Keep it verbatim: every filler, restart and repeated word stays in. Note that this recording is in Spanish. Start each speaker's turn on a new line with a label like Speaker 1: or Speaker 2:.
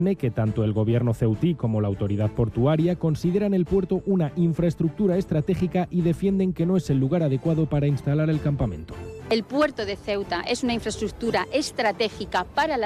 Speaker 1: que tanto el gobierno ceutí como la autoridad portuaria consideran el puerto una infraestructura estratégica y defienden que no es el lugar adecuado para instalar el campamento.
Speaker 2: El puerto de Ceuta es una infraestructura estratégica para la